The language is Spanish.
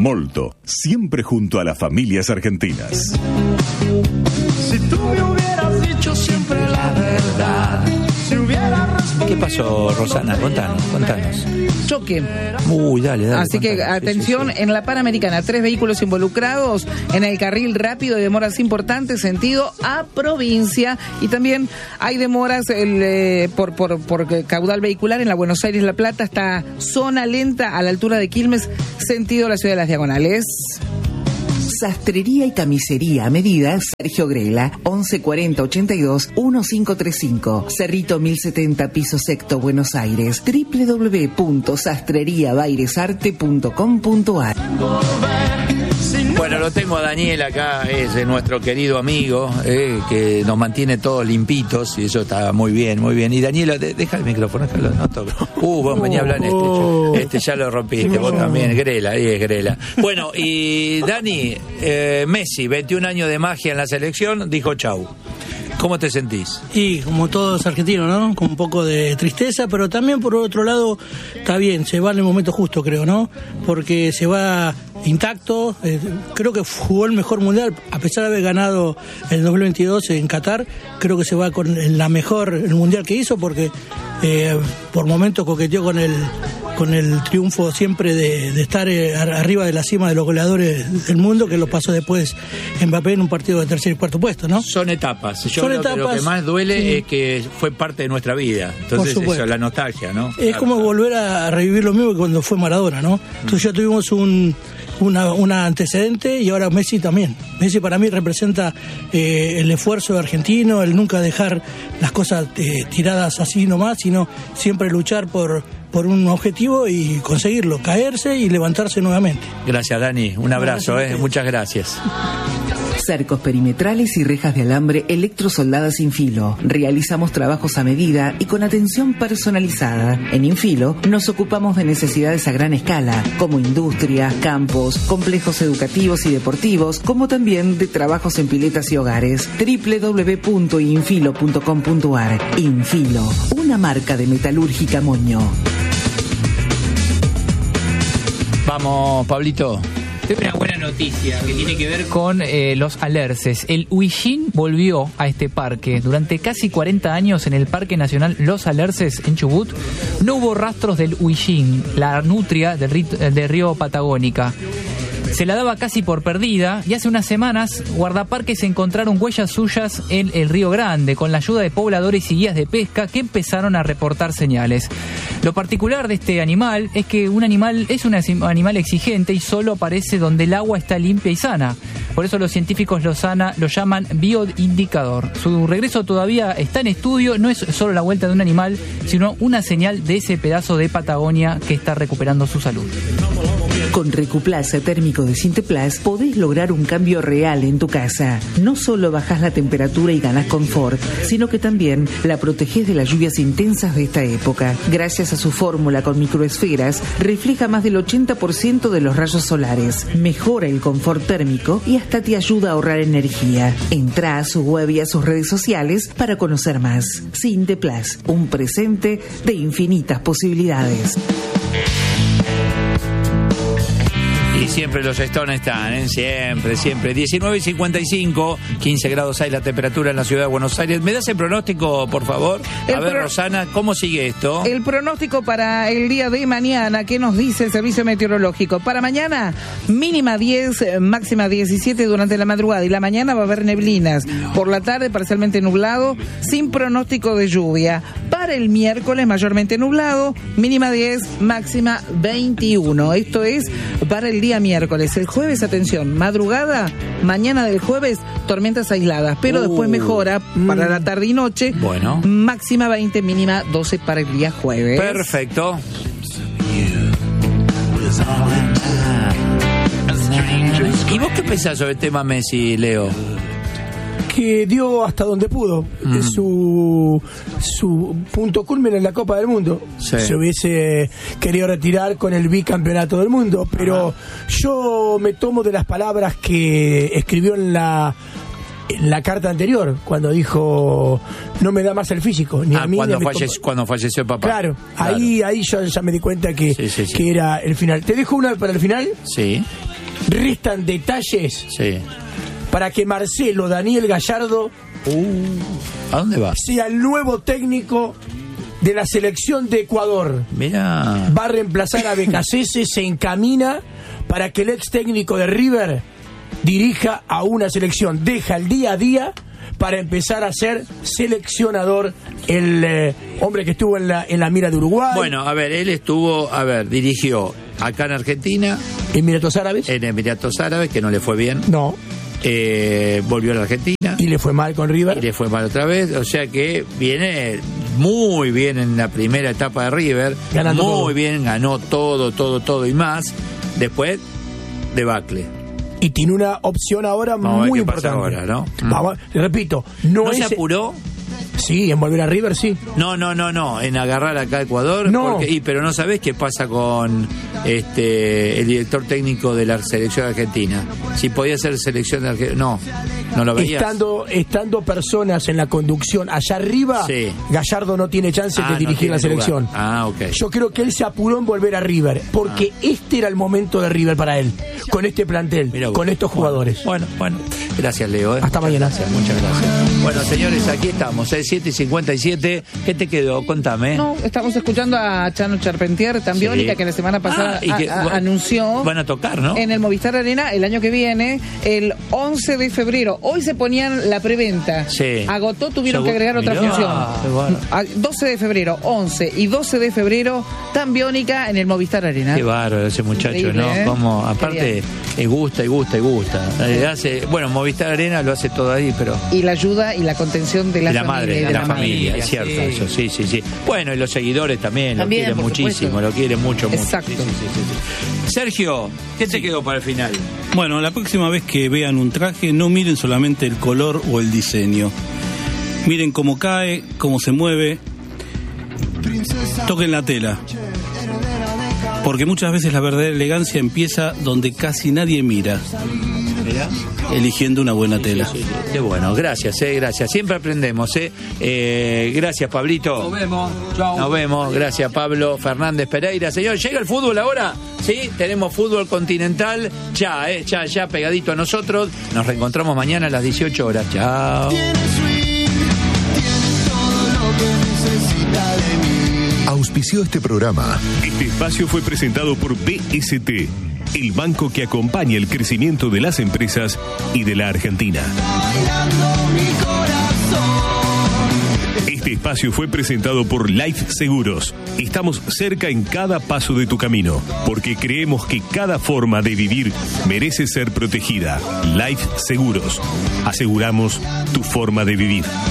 Molto, siempre junto a las familias argentinas. Si tú me hubieras dicho siempre la verdad, si hubieras respondido... ¿Qué pasó, Rosana? Contanos. Choque. Dale. Así que contanos. atención, sí. En la Panamericana, 3 vehículos involucrados en el carril rápido y demoras importantes sentido a provincia. Y también hay demoras por caudal vehicular en la Buenos Aires La Plata, hasta zona lenta a la altura de Quilmes, sentido la Ciudad de las Diagonales. Sastrería y camisería a medida Sergio Grela, 1140-82-1535, Cerrito 1070, piso sexto, Buenos Aires, www.sastreriabairesarte.com.ar. Bueno, lo tengo a Daniel acá, es nuestro querido amigo, que nos mantiene todos limpitos, y eso está muy bien. Y Daniel, deja el micrófono, que lo noto. Vos venía a hablar este ya lo rompiste, vos también, Grela, ahí es Grela. Bueno, y Dani, Messi, 21 años de magia en la selección, dijo chau. ¿Cómo te sentís? Y como todos argentinos, ¿no? Con un poco de tristeza, pero también por otro lado está bien, se va en el momento justo, creo, ¿no? Porque se va intacto, creo que jugó el mejor mundial, a pesar de haber ganado el 2022 en Qatar, creo que se va con el mundial que hizo, porque por momentos coqueteó con el triunfo siempre de estar arriba de la cima de los goleadores del mundo, que lo pasó después Mbappé en un partido de tercer y cuarto puesto, ¿no? Son etapas. Yo creo que lo que más duele es que fue parte de nuestra vida. Entonces eso, la nostalgia, ¿no? Es como volver a revivir lo mismo que cuando fue Maradona, ¿no? Entonces ya tuvimos un antecedente, y ahora Messi también. Messi para mí representa el esfuerzo argentino, el nunca dejar las cosas tiradas así nomás, sino siempre luchar por un objetivo y conseguirlo, caerse y levantarse nuevamente. Gracias, Dani, un abrazo, muchas gracias. Cercos perimetrales y rejas de alambre electrosoldadas Infilo. Realizamos trabajos a medida y con atención personalizada. En Infilo nos ocupamos de necesidades a gran escala, como industria, campos, complejos educativos y deportivos, como también de trabajos en piletas y hogares. www.infilo.com.ar. Infilo, una marca de metalúrgica Moño. Vamos, Pablito. Tengo una buena noticia que tiene que ver con los alerces. El Huillín volvió a este parque. Durante casi 40 años en el Parque Nacional Los Alerces en Chubut no hubo rastros del Huillín, la nutria del río Patagónica. Se la daba casi por perdida, y hace unas semanas guardaparques encontraron huellas suyas en el Río Grande, con la ayuda de pobladores y guías de pesca que empezaron a reportar señales. Lo particular de este animal es que es un animal exigente y solo aparece donde el agua está limpia y sana. Por eso los científicos lo llaman bioindicador. Su regreso todavía está en estudio, no es solo la vuelta de un animal, sino una señal de ese pedazo de Patagonia que está recuperando su salud. Con Recuplaza térmico de Sinteplas podés lograr un cambio real en tu casa. No solo bajás la temperatura y ganás confort, sino que también la protegés de las lluvias intensas de esta época. Gracias a su fórmula con microesferas, refleja más del 80% de los rayos solares, mejora el confort térmico y hasta te ayuda a ahorrar energía. Entrá a su web y a sus redes sociales para conocer más. Sinteplas, un presente de infinitas posibilidades. Y siempre los Stones están, siempre. 19:55, 15 grados hay la temperatura en la ciudad de Buenos Aires. ¿Me das el pronóstico, por favor? Rosana, ¿cómo sigue esto? El pronóstico para el día de mañana, ¿qué nos dice el servicio meteorológico? Para mañana, mínima 10, máxima 17 durante la madrugada, y la mañana va a haber neblinas. Por la tarde, parcialmente nublado, sin pronóstico de lluvia. Para el miércoles, mayormente nublado, mínima 10, máxima 21. Esto es para el día miércoles. El jueves, atención, madrugada, mañana del jueves, tormentas aisladas, pero después mejora para la tarde y noche. Bueno. Máxima 20, mínima 12 para el día jueves. Perfecto. ¿Y vos qué pensás sobre el tema Messi, Leo? Que dio hasta donde pudo. Su punto culmen en la Copa del Mundo. Sí. Se hubiese querido retirar con el bicampeonato del mundo, pero yo me tomo de las palabras que escribió en la carta anterior, cuando dijo no me da más el físico, ni a mí cuando ni a cuando falleció el papá. Claro. Ahí yo ya me di cuenta que era el final. ¿Te dejo una para el final? Sí. restan detalles para que Marcelo Daniel Gallardo ¿a dónde va? sea el nuevo técnico de la selección de Ecuador. Mirá. Va a reemplazar a Becasese, se encamina para que el ex técnico de River dirija a una selección. Deja el día a día para empezar a ser seleccionador, el hombre que estuvo en la mira de Uruguay. Bueno, a ver, él dirigió acá en Argentina. Emiratos Árabes. En Emiratos Árabes, que no le fue bien. No. Volvió a la Argentina. Y le fue mal con River. Y le fue mal otra vez. O sea que viene muy bien en la primera etapa de River. Ganando muy todo. bien, ganó todo y más. Después, debacle. Y tiene una opción ahora muy importante. Ahora, ¿no? Vamos, repito, ¿no se apuró? Sí, en volver a River, sí. No, en agarrar acá a Ecuador. No. Pero no sabés qué pasa con el director técnico de la selección argentina. Si podía ser selección de Argentina. No lo veías. Estando personas en la conducción allá arriba, Gallardo no tiene chance de dirigir la selección. Ok. Yo creo que él se apuró en volver a River, porque este era el momento de River para él, con este plantel, con estos jugadores. Bueno. Gracias, Leo. Hasta mañana. Muchas gracias. Bueno, señores, aquí estamos, 7:57. ¿Qué te quedó? Contame. No, estamos escuchando a Chano Charpentier, Tambiónica, que la semana pasada anunció. Van a tocar, ¿no? En el Movistar Arena el año que viene, el 11 de febrero. Hoy se ponían la preventa. Sí. Agotó, tuvieron que agregar otra función. 12 de febrero, 11 y 12 de febrero, Tambiónica en el Movistar Arena. Qué bárbaro ese muchacho, increíble, ¿no? ¿eh? Como, aparte, gusta. Movistar Arena lo hace todo ahí, pero... Y la ayuda y la contención de la familia. Madre, de la familia, es cierto, eso, sí. Bueno, y los seguidores también lo quieren muchísimo, lo quieren mucho. Exacto. Sí. Sergio, ¿qué te quedó para el final? Bueno, la próxima vez que vean un traje, no miren solamente el color o el diseño. Miren cómo cae, cómo se mueve. Toquen la tela. Porque muchas veces la verdadera elegancia empieza donde casi nadie mira. Eligiendo una buena tela. Sí. Qué bueno, gracias. Siempre aprendemos, gracias, Pablito. Nos vemos. Chau. Nos vemos. Gracias, Pablo Fernández Pereira. Señor, ¿llega el fútbol ahora? Sí, tenemos fútbol continental. Ya pegadito a nosotros. Nos reencontramos mañana a las 18 horas. Chao. Auspició este programa. Este espacio fue presentado por BST, el banco que acompaña el crecimiento de las empresas y de la Argentina. Este espacio fue presentado por Life Seguros. Estamos cerca en cada paso de tu camino, porque creemos que cada forma de vivir merece ser protegida. Life Seguros. Aseguramos tu forma de vivir.